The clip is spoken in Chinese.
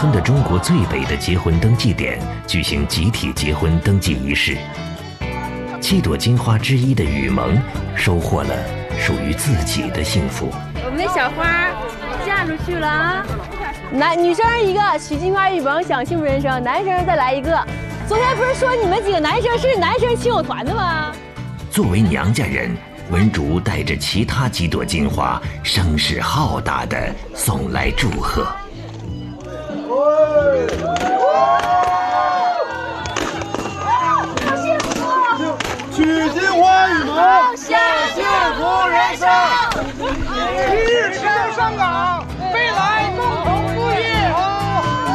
村的中国最北的结婚登记点举行集体结婚登记仪式。7朵金花之一的雨萌收获了属于自己的幸福。 我们的小花嫁出去了啊！ 女生一个，娶金花雨萌享幸福人生；男生再来一个。昨天不是说你们几个男生是男生亲友团的吗？ 作为娘家人，文竹带着其他几朵金花，声势浩大地送来祝贺。 娶金花雨萌，享幸福人生，一日上岗。